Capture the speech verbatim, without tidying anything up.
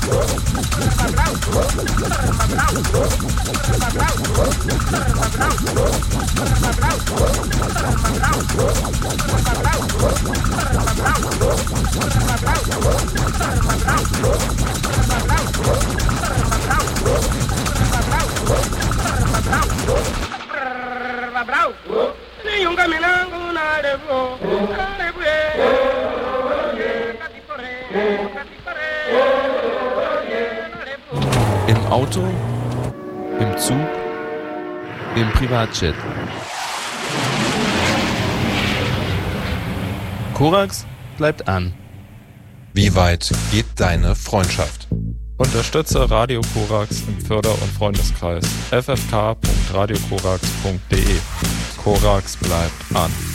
Im Auto, im Zug, im Privatjet. Korax bleibt an. Wie weit geht deine Freundschaft? Unterstütze Radio Korax im Förder- und Freundeskreis f f k punkt radio korax punkt d e. Korax bleibt an.